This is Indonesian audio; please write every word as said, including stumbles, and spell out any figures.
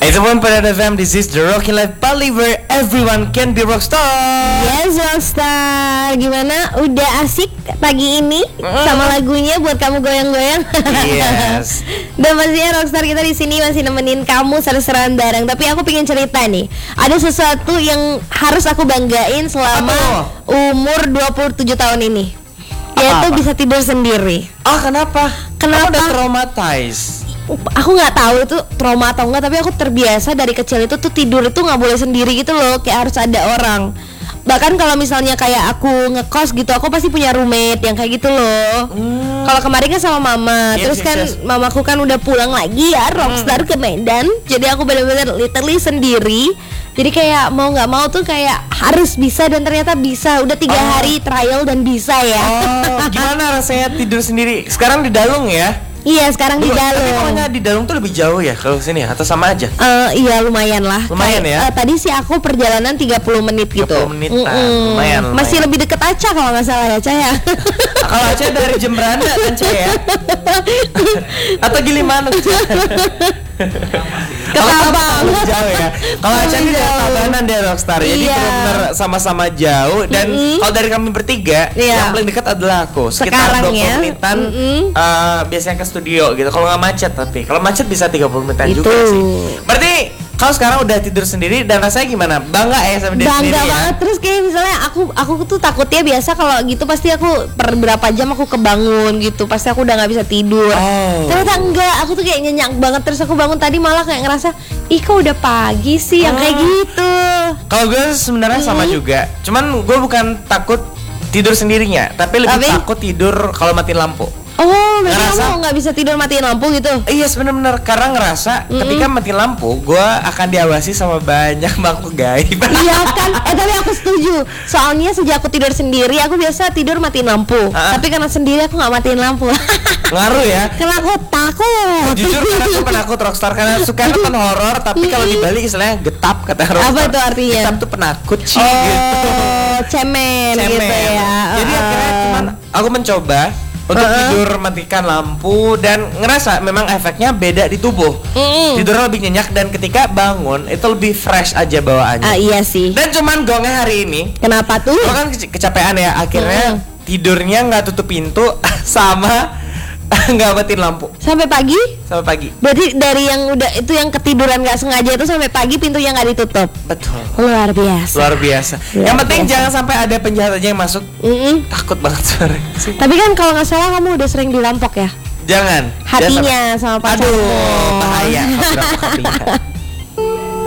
It's one point F M. This is the Rocking Life Bali where everyone can be rockstar. Yes, rockstar. Gimana? Udah asik pagi ini mm. sama lagunya buat kamu goyang-goyang. Yes. Dan pastinya rockstar kita di sini masih nemenin kamu seru-seruan bareng. Tapi aku pengen cerita nih. Ada sesuatu yang harus aku banggain selama Apa? umur dua puluh tujuh tahun ini. Yaitu bisa tidur sendiri. Ah, kenapa? Kenapa? Aku udah traumatized. Aku nggak tahu itu trauma atau enggak, tapi aku terbiasa dari kecil itu tuh tidur itu nggak boleh sendiri gitu loh, kayak harus ada orang. Bahkan kalau misalnya kayak aku ngekos gitu, aku pasti punya roommate yang kayak gitu loh. Hmm. Kalau kemarin kan sama mama, yes, terus yes, kan yes. mamaku kan udah pulang lagi ya, rockstar hmm. ke Medan. Jadi aku benar-benar literally sendiri. Jadi kayak mau nggak mau tuh kayak harus bisa, dan ternyata bisa. Udah tiga oh. hari trial dan bisa ya. Oh, gimana rasanya tidur sendiri? Sekarang di Dalung ya? Iya, sekarang Duh, di Dalung. Tapi pokoknya di Dalung tuh lebih jauh ya kalau sini ya, atau sama aja? Uh, iya lumayan lah. Lumayan Kay- ya. Uh, tadi sih aku perjalanan tiga puluh menit gitu. tiga puluh menitan. Mm-mm. Lumayan, lumayan. Masih lebih deket Aca kalau nggak salah ya, Ca ya. Kalau Aca dari Jemberana kan, Ca ya? Atau Gilimanuk, Ca? Ketabang. Jauh ya. Kalau Aca ini dari Tabanan dia rockstar. Jadi iya. benar-benar sama-sama jauh. Dan mm-hmm. kalau dari kami bertiga, iya. yang paling dekat adalah aku. Sekitar dua puluh ya. menitan mm-hmm. uh, biasanya ke studio gitu. Kalau nggak macet, tapi kalau macet bisa tiga puluh menitan itu. juga sih. Berarti kalau sekarang udah tidur sendiri dan rasanya gimana? Bangga ya sama diri sendiri ya? Bangga banget. Terus kayak misalnya aku aku tuh takutnya biasa kalau gitu pasti aku per berapa jam aku kebangun gitu. Pasti aku udah nggak bisa tidur. Oh. Ternyata enggak. Aku tuh kayak nyenyak banget. Terus aku bangun tadi malah kayak ngerasa, ih kok udah pagi sih, yang oh. kayak gitu. Kalau gue sebenarnya hmm. sama juga. Cuman gue bukan takut tidur sendirinya, tapi lebih tapi? takut tidur kalau matiin lampu. Oh, berarti kamu nggak bisa tidur matiin lampu gitu? Iya, benar-benar karena ngerasa mm-hmm. ketika mati lampu, gue akan diawasi sama banyak makhluk gaib. Iya kan? Eh tapi aku setuju. Soalnya sejak aku tidur sendiri, aku biasa tidur matiin lampu. Ha? Tapi karena sendiri aku nggak matiin lampu. Ngaruh ya? Karena aku takut. Jujur karena aku penakut rockstar, karena suka nonton horor, tapi kalau di Bali istilahnya getap kata rockstar. Apa itu artinya? Getap tuh penakut sih. Oh, gitu. cemen, cemen gitu ya. Jadi uh. akhirnya cuman aku mencoba untuk uh-uh. tidur matikan lampu dan ngerasa memang efeknya beda di tubuh. Mm. Tidurnya lebih nyenyak dan ketika bangun itu lebih fresh aja bawaannya. Ah iya sih. Dan cuman gongnya hari ini. Kenapa tuh? Gue kan kecapean ya, akhirnya mm. tidurnya nggak tutup pintu sama nggak matiin lampu. Sampai pagi? Sampai pagi. Berarti dari yang udah itu yang ketiduran nggak sengaja itu sampai pagi pintunya nggak ditutup. Betul. Luar biasa. Luar biasa. Luar yang penting biasa. Jangan sampai ada penjahat aja yang masuk. Mm-mm. Takut banget sore. Tapi kan kalau nggak salah kamu udah sering dirampok ya? Jangan. Hatinya sama, sama pacarmu. Aduh, bahaya.